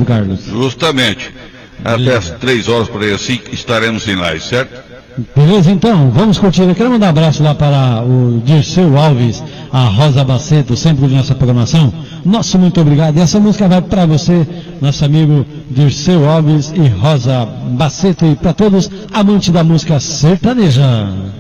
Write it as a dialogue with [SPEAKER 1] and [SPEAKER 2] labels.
[SPEAKER 1] Carlos?
[SPEAKER 2] Justamente. Até as 3 horas por aí assim estaremos em live, certo?
[SPEAKER 1] Beleza, então, vamos curtir. Eu quero mandar um abraço lá para o Dirceu Alves, a Rosa Baceto, sempre de nossa programação. Nosso muito obrigado. E essa música vai para você, nosso amigo Dirceu Alves e Rosa Baceto, e para todos amantes da música sertaneja.